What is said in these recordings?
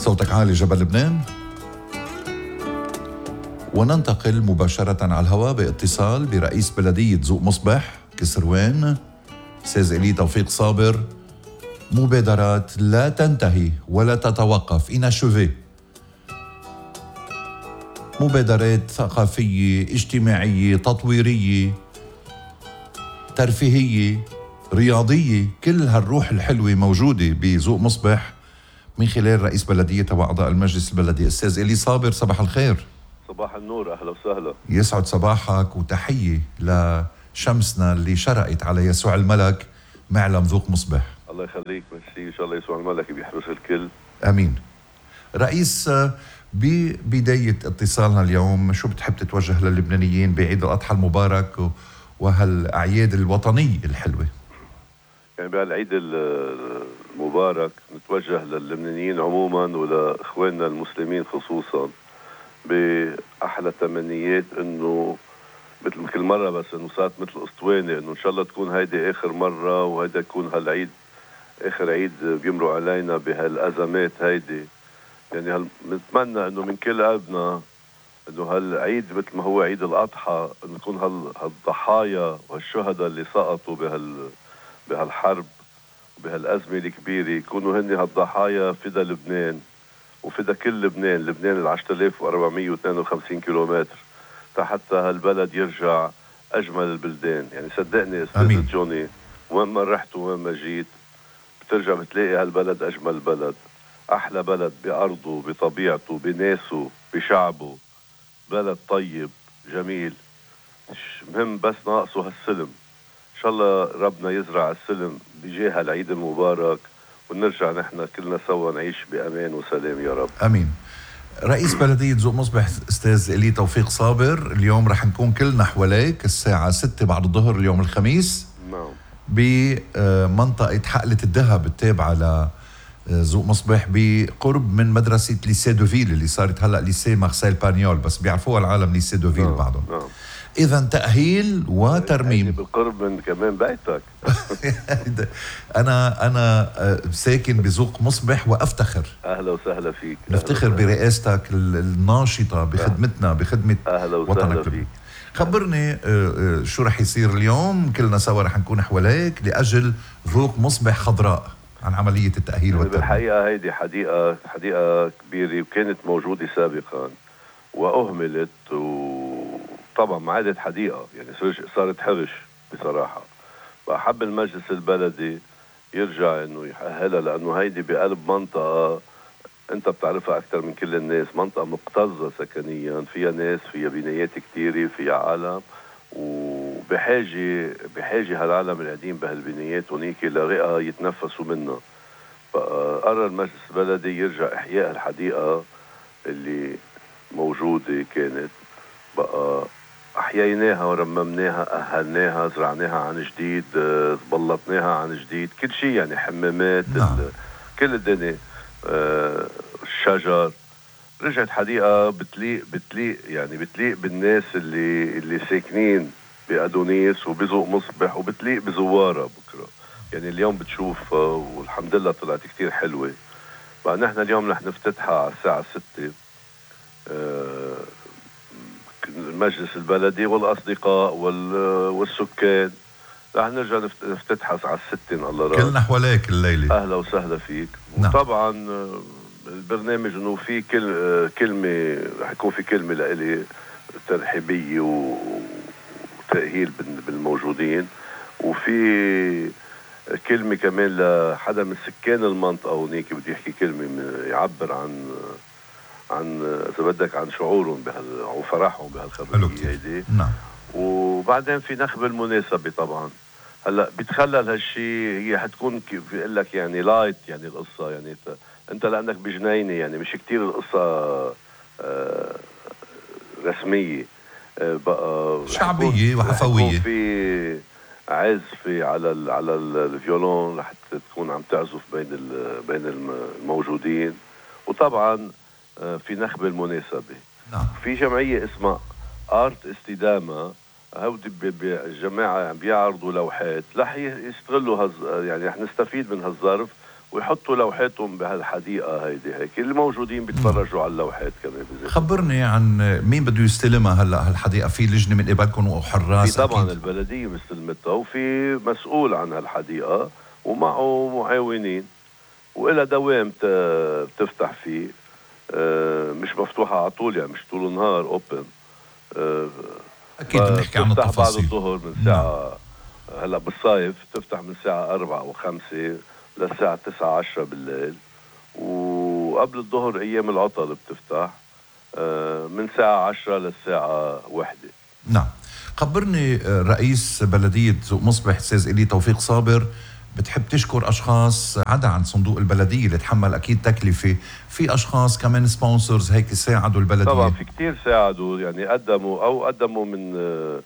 صوتك عالي جبل لبنان. وننتقل مباشرة على الهواء باتصال برئيس بلدية ذوق مصبح كسروان أستاذ إلي توفيق صابر. مبادرات لا تنتهي ولا تتوقف، إناشوفي، مبادرات ثقافية اجتماعية تطويرية ترفيهية رياضية، كل هالروح الحلوة موجودة بذوق مصبح من خلال رئيس بلدية وأعضاء المجلس البلدي أستاذ إلي صابر. صباح الخير. صباح النور، أهلا وسهلا. يسعد صباحك وتحية لشمسنا اللي شرقت على يسوع الملك معلم ذوق مصبح. الله يخليك، ميرسي، إن شاء الله يسوع الملك بيحرس الكل. أمين. رئيس، ببداية اتصالنا اليوم شو بتحب تتوجه للبنانيين بعيد الأضحى المبارك وهالأعياد الوطنية الحلوة؟ يعني بهالعيد المبارك نتوجه للبنانيين عموما ولإخواننا المسلمين خصوصا بأحلى تمنيات، إنه مثل كل مرة بس إنه صارت مثل أسطوانة، إنه إن شاء الله تكون هيدي آخر مرة وهيدا يكون هالعيد آخر عيد بيمروا علينا بهالأزمات هيدي. يعني نتمنى إنه من كل قلبنا إنه هالعيد مثل ما هو عيد الأضحى إنه يكون هالضحايا والشهداء اللي سقطوا بهالحرب وبهالأزمة الكبيرة يكونوا هن هالضحايا فدا لبنان وفدا كل لبنان ال 10452 كيلومتر حتى هالبلد يرجع أجمل البلدان. يعني صدقني أستاذ جوني، وين ما رحت وين ما جيت بترجع بتلاقي هالبلد أجمل بلد، أحلى بلد بأرضه بطبيعته بناسه بشعبه، بلد طيب جميل. مهم بس ناقصه هالسلم. إن شاء الله ربنا يزرع السلم بجاه العيد المبارك ونرجع نحن كلنا سوا نعيش بأمان وسلام يا رب. أمين. رئيس بلدية ذوق مصبح أستاذ إلي توفيق صابر، اليوم رح نكون كلنا حواليك الساعة 6 بعد الظهر اليوم الخميس. نعم. بمنطقة حقلة الذهب التابعة لذوق مصبح بقرب من مدرسة ليسيه دوفيل اللي صارت هلأ ليسيه مارسيل بانيول، بس بيعرفوها العالم ليسيه دوفيل. نعم. بعضهم. نعم. إذا تأهيل وترميم بالقرب من كمان بيتك. أنا ساكن بذوق مصبح وأفتخر. أهلا وسهلا فيك. نفتخر برئاستك الناشطة بخدمتنا بخدمة وطنك. فيك. خبرني شو رح يصير اليوم. كلنا سوا رح نكون حواليك لأجل ذوق مصبح خضراء عن عملية التأهيل والترميم. بالحقيقة هيدي حديقة كبيرة وكانت موجودة سابقا وأهملت، وطبعا ما عادت حديقة، يعني صارت حرش بصراحة. فأحب المجلس البلدي يرجع إنه يأهلها، لأنه هيدي بقلب منطقة أنت بتعرفها أكثر من كل الناس، منطقة مكتظة سكنيا، فيها ناس، فيها بنايات كتيرة، فيها عالم، وبحاجة هالعالم القاعدين بهالبنايات ونيك لرئة يتنفسوا منها. فقرر المجلس البلدي يرجع إحياء الحديقة اللي موجودة كانت، بقى أحييناها ورممناها، أهلناها، زرعناها عن جديد، بلطناها عن جديد، كل شيء، يعني حمامات، كل الدنيا، الشجر. رجعت حديقة بتليق بالناس اللي ساكنين بأدونيس وبذوق مصبح، وبتليق بزوارة بكرة. يعني اليوم بتشوف والحمد لله طلعت كتير حلوة. بقى نحن اليوم رح نفتتحها على الساعة 6. المجلس البلدي والأصدقاء والسكان رح نرجع نفتتحها على 6 إن الله راضي. كلنا حواليك الليلة. أهلا وسهلا فيك. نعم. وطبعا البرنامج إنه في كلمة رح يكون في كلمة لإلي ترحيبية وتأهيل بالموجودين، وفي كلمة كمان لحدا من سكان المنطقة هونيك بده يحكي كلمة يعبر عن إذا بدك عن شعورهم وفرحهم بهالخبرية هيدي. نعم. وبعدين في نخبة المناسبة طبعا. هلا بتخلل هالشيء، هي حتكون بيقول لك يعني لايت، يعني القصة، يعني انت لانك بجنينة، يعني مش كتير القصة رسمية، بقى شعبية وحفوية. في عازفة على الفيولون رح تكون عم تعزف بين الموجودين، وطبعا في نخبة المناسبة. نعم. في جمعية اسمها آرت استدامة، هودي الجماعة عم بيعرضوا لوحات، رح يستغلوا يعني رح نستفيد من هالظرف ويحطوا لوحاتهم بهالحديقة هيدي. هيك اللي موجودين بيتفرجوا على اللوحات كمان. خبرني عن مين بده يستلمها هلا هالحديقة؟ في لجنة من قبلكم وحراس؟ في طبعا أكيد البلدية مستلمتها، وفي مسؤول عن هالحديقة ومعه معاونين، وإلها دوام بتفتح فيه. مش مفتوحة على طول، يعني مش طول النهار اوبن. أكيد بنحكي عن بتفتح بعد التفاصيل. الظهر من ساعة هلا بالصيف تفتح من الساعة 4 و5 للساعة 9-10 بالليل، وقبل الظهر أيام العطل بتفتح من ساعة 10 للساعة 1. نعم. خبرني رئيس بلدية سوق مصبح أستاذ إلي توفيق صابر، بتحب تشكر أشخاص عدا عن صندوق البلدية اللي تحمل أكيد تكلفة، في أشخاص كمان سبونسرز هيك ساعدوا البلدية؟ طبعا في كتير ساعدوا، يعني قدموا من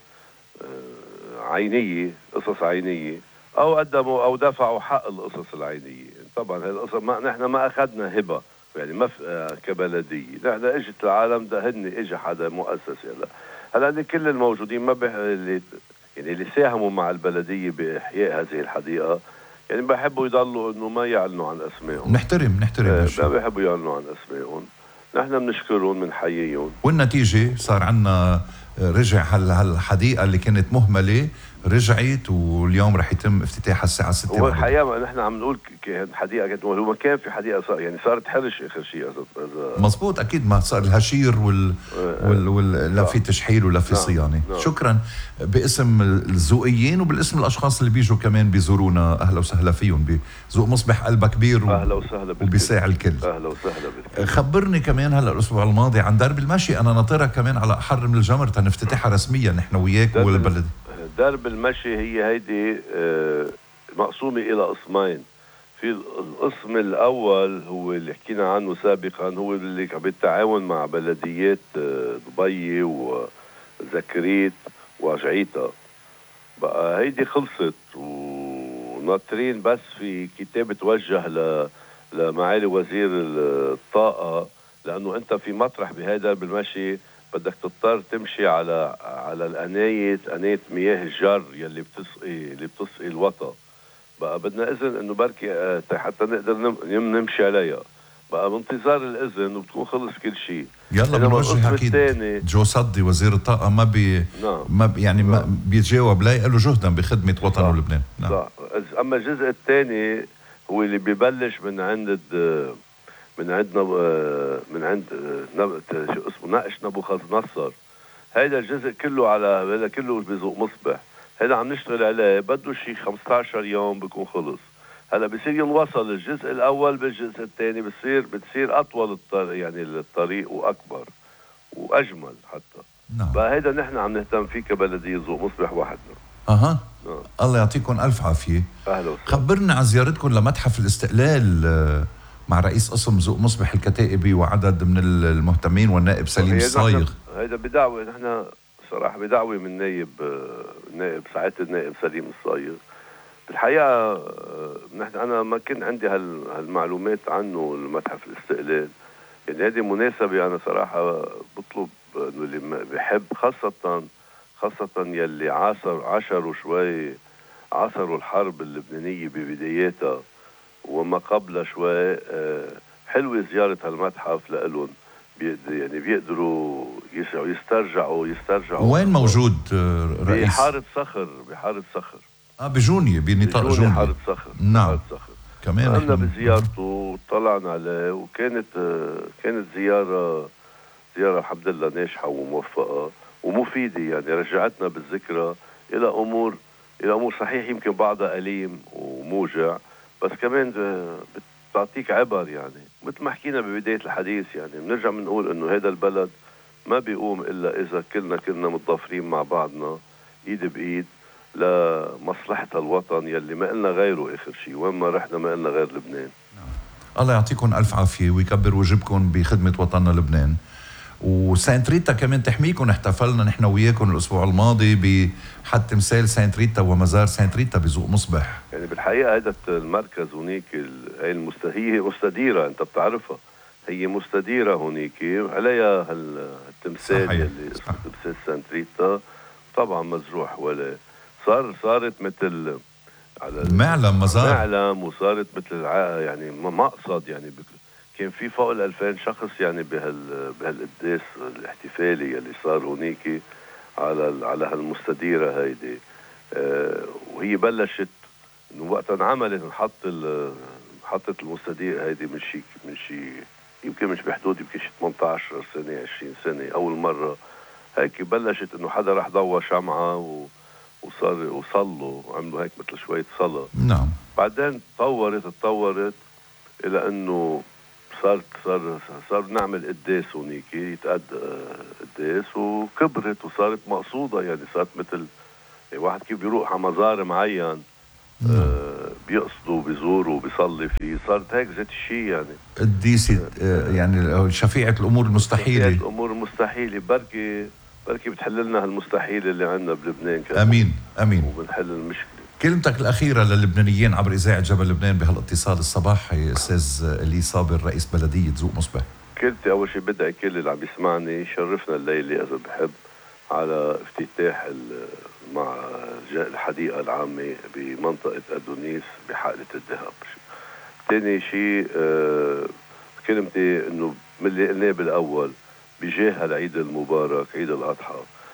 عينية، قصص عينية، أو قدموا أو دفعوا حق القصص العينية. طبعا هالقصص نحن ما أخذنا هبة، يعني ما كبلدية نحن اجت العالم ده، هن اجى حدا مؤسسة. هلا كل الموجودين ما اللي ساهموا مع البلدية بإحياء هذه الحديقة، يعني بحبوا يضلوا انه ما يعلنوا عن اسمائهم. نحترم ما بحبوا يعلنوا عن اسمائهم. نحن بنشكرهم، بنحييهم. والنتيجة صار عنا رجع هالحديقة اللي كانت مهملة رجعت، واليوم رح يتم افتتاحها الساعة 6. هو الحقيقة نحن عم نقول حديقة كانت مهملة، كان في حديقة يعني صارت حرش آخر شيء. مزبوط، أكيد ما صار الهشير لا في تشحيل ولا في صيانة. شكرا باسم الذوقيين وبالاسم الأشخاص اللي بيجوا كمان بيزورونا، أهلا وسهلا فيهم بذوق مصبح قلبها كبير أهلا وسهلا وبيساع الكل. أهلا وسهلا بالكل. خبرني كمان هلا الأسبوع الماضي عن درب المشي، أنا ناطرها كمان على أحر من الجمر تنفتتحها رسميا نحن وياك والبلد. درب المشي هي هيدي مقسومة إلى قسمين. في القسم الأول هو اللي حكينا عنه سابقا، هو اللي بالتعاون مع بلديات دبي وزكريت وجعيتا. بقى هيدي خلصت وناطرين بس في كتاب توجه لمعالي وزير الطاقة، لأنه أنت في مطرح بهذا بالمشي بدك تضطر تمشي على قناة مياه الجر يلي بتسقي الوطن. بقى بدنا إذن إنه بركي حتى نقدر نمشي عليها. بقى بانتظار الإذن وبتكون خلص كل شيء. يلا بنوجه أكيد جو صدي وزير الطاقة ما بيتجاوب، لا يقول له جهدا بخدمة وطن ولبنان. نعم. صح. أما الجزء الثاني هو اللي بيبلش من عند شو اسمه ناقش نبوخذ نصر. هيدا الجزء كله هذا كله بذوق مصبح. هذا عم نشتغل عليه، بده شي 15 يوم بيكون خلص. هلا بصير ينوصل الجزء الاول بالجزء الثاني، بتصير اطول يعني الطريق واكبر واجمل حتى. نعم. فهيدا نحن عم نهتم فيه كبلدية ذوق مصبح وحدنا. نعم. الله يعطيكم الف عافيه. اهلا وسهلا. خبرنا عن زيارتكم لمتحف الاستقلال مع رئيس قسم ذوق مصبح الكتائبي وعدد من المهتمين والنائب سليم الصايغ. هيدا بدعوة، نحن صراحة بدعوة من نائب ساعات النائب سليم الصايغ. الحقيقة أنا ما كان عندي هالمعلومات عنه المتحف الاستقلال، يعني هذه مناسبة. أنا صراحة بطلب إنه اللي بحب خاصة يلي عاصروا الحرب اللبنانية ببداياتها وما قبل شوي، حلوة زيارة هالمتحف لإلهم. يعني بيقدروا يسترجعوا. وين موجود رئيس؟ بحارة صخر. بجونية، بنطاق جونية. حارة صخر. نعم. كمان احنا بزيارته وطلعنا عليه، وكانت زيارة الحمد لله ناجحة وموفقة ومفيدة. يعني رجعتنا بالذكرى إلى أمور صحيح يمكن بعضها أليم وموجع، بس كمان بتعطيك عبر. يعني مثل ما حكينا ببداية الحديث، يعني بنرجع بنقول إنه هذا البلد ما بيقوم إلا إذا كلنا متضافرين مع بعضنا إيد بإيد لمصلحة الوطن يلي ما قلنا غيره. آخر شيء وين ما رحنا ما قلنا غير لبنان. الله يعطيكم ألف عافية ويكبر وجبكم بخدمة وطننا لبنان. وسانت ريتا كمان تحميكم. احتفلنا نحن وياكم الأسبوع الماضي بحد تمثال سانت ريتا ومزار سانت ريتا بذوق مصبح. يعني بالحقيقة هذا المركز هناك، هي مستديرة، أنت بتعرفها، هي مستديرة هناك عليها التمثال اللي اسمه تمثال سانت ريتا، طبعا مزروع حواليه. صارت مثل على معلم مزار معلم، وصارت مثل يعني مقصد يعني كان في فوق 2000 شخص يعني بهالقداس الاحتفالي اللي صار هونيك على هالمستديرة هيدي. وهي بلشت انه وقت انعملت حطت المستديرة هيدي من شي يمكن مش بحدود يمكن شي 18 سنة 20 سنة. أول مرة هيك بلشت إنه حدا راح ضوى شمعة وصلوا، عملوا هيك مثل شوية صلاة. نعم. بعدين تطورت إلى إنه صار نعمل قداس هونيكي، يتقد قداس، وكبرت وصارت مقصودة يعني صارت مثل واحد كيف بيروح على مزار معين بيقصدوا بيزوروا بيصلي فيه، صارت هيك ذات الشيء يعني قديسة يعني شفيعة الأمور المستحيلة. شفيعة الأمور المستحيلة، بركي بتحل لنا هالمستحيل اللي عندنا بلبنان كمان. أمين وبنحل المشكلة. كلمتك الأخيرة للبنانيين عبر إذاعة جبل لبنان بهالاتصال الصباحي أستاذ إلي صابر رئيس بلدية ذوق مصبح. كلتي أول شيء بدعي كل اللي عم يسمعني شرفنا الليلة إذا بحب على افتتاح مع الحديقة العامة بمنطقة أدونيس بحقلة الذهب. تاني شيء كلمتي إنه من اللي قلناه بالأول بجاه العيد المبارك عيد الأضحى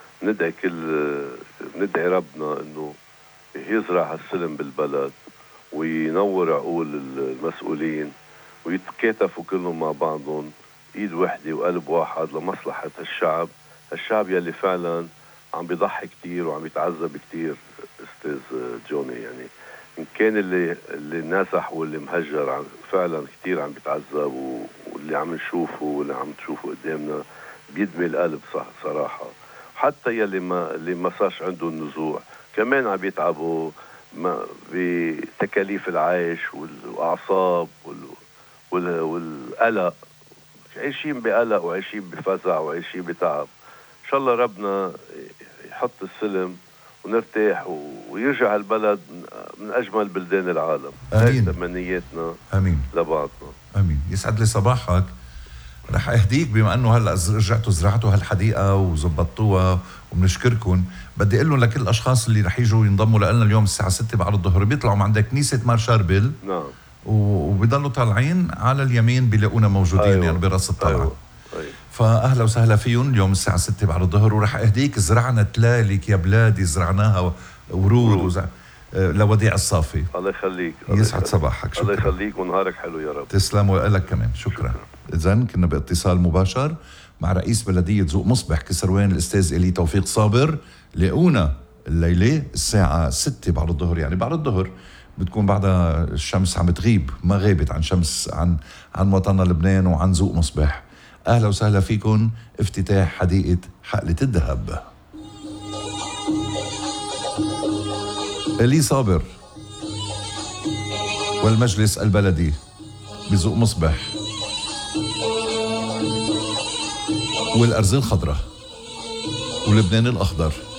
ندعي ربنا إنه يزرع هالسلم بالبلد وينور عقول المسؤولين ويتكاتفوا كلهم مع بعضهم ايد وحده وقلب واحد لمصلحه هالشعب يلي فعلا عم بيضحي كتير وعم يتعذب كتير. استاذ جوني يعني ان كان اللي ناسح واللي مهجر فعلا كتير عم بيتعذب، واللي عم نشوفه واللي عم تشوفه قدامنا بيدمي القلب صراحه. حتى يلي ما صارش عنده النزوع كمان عم بيتعبوا بتكاليف العيش والاعصاب والقلق، عايشين بقلق وعايشين بفزع وعايشين بتعب. ان شاء الله ربنا يحط السلم ونرتاح ويرجع البلد من اجمل بلدان العالم. امين. تمنياتنا امين لبعضنا. امين. يسعد لي صباحك. رح اهديك بما انه هلا رجعتوا زرعتوا هالحديقه وزبطوها وبنشكركم. بدي اقول لهم لكل الاشخاص اللي رح يجوا ينضموا لنا اليوم الساعه 6 بعد الظهر بيطلعوا من عند كنيسه مار شاربل. نعم. وبيضلوا طالعين على اليمين بيلاقونا موجودين. أيوة. يعني براس الطلعه. أيوة. فاهلا وسهلا فيهم اليوم الساعه 6 بعد الظهر. ورح اهديك زرعنا تلالك يا بلادي، زرعناها ورود لوديع الصافي. الله يخليك. يسعد صباحك. الله يخليك ونهارك حلو يا رب. تسلم ولك كمان. شكرا. إذن كنا باتصال مباشر مع رئيس بلدية ذوق مصبح كسروان الأستاذ إلي توفيق صابر. لاقونا الليلة الساعة 6 بعد الظهر، يعني بعد الظهر بتكون بعدها الشمس عم تغيب، ما غيبت عن شمس عن وطننا لبنان وعن ذوق مصبح. أهلا وسهلا فيكم. افتتاح حديقة حقلة الذهب. إلي صابر والمجلس البلدي بذوق مصبح والأرز الخضراء ولبنان الأخضر